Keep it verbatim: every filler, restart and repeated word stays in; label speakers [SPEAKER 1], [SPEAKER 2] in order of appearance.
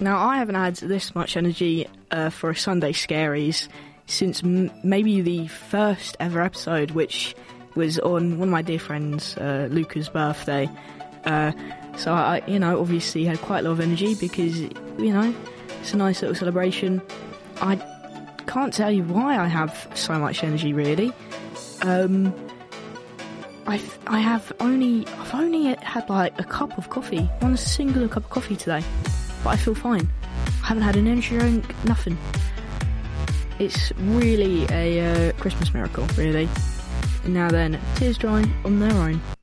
[SPEAKER 1] Now, I haven't had this much energy uh, for a Sunday Scaries since m- maybe the first ever episode, which was on one of my dear friends, uh, Luca's birthday. Uh, so I, you know, obviously had quite a lot of energy because, you know, it's a nice little celebration. I can't tell you why I have so much energy, really. Um, I I have only I've only had like a cup of coffee, one singular cup of coffee today, but I feel fine. I haven't had an energy drink, nothing. It's really a uh, Christmas miracle, really. And now then, tears dry on their own.